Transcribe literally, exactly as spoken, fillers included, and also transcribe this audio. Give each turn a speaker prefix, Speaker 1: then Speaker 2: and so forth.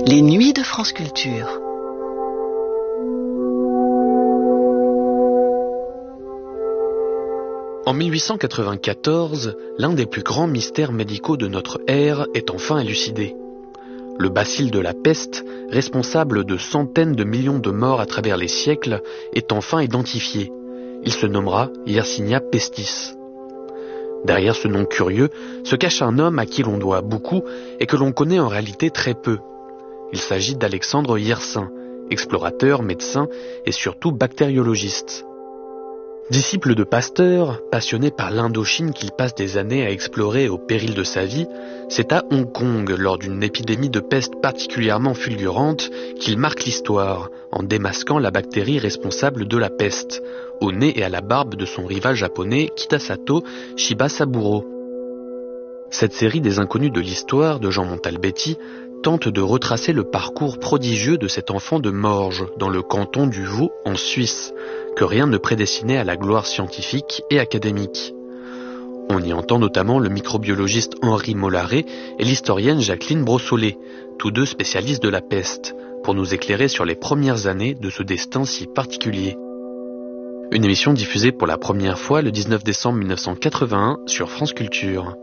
Speaker 1: Les nuits de France Culture.
Speaker 2: En mille huit cent quatre-vingt-quatorze, l'un des plus grands mystères médicaux de notre ère est enfin élucidé. Le bacille de la peste, responsable de centaines de millions de morts à travers les siècles, est enfin identifié. Il se nommera Yersinia pestis. Derrière ce nom curieux se cache un homme à qui l'on doit beaucoup et que l'on connaît en réalité très peu. Il s'agit d'Alexandre Yersin, explorateur, médecin et surtout bactériologiste. Disciple de Pasteur, passionné par l'Indochine qu'il passe des années à explorer au péril de sa vie, c'est à Hong Kong, lors d'une épidémie de peste particulièrement fulgurante, qu'il marque l'histoire, en démasquant la bactérie responsable de la peste, au nez et à la barbe de son rival japonais Kitasato Shibasaburo. Cette série des inconnus de l'histoire de Jean Montalbetti tente de retracer le parcours prodigieux de cet enfant de Morges, dans le canton du Vaud, en Suisse, que rien ne prédestinait à la gloire scientifique et académique. On y entend notamment le microbiologiste Henri Mollaret et l'historienne Jacqueline Brossolet, tous deux spécialistes de la peste, pour nous éclairer sur les premières années de ce destin si particulier. Une émission diffusée pour la première fois le dix-neuf décembre mille neuf cent quatre-vingt-un sur France Culture.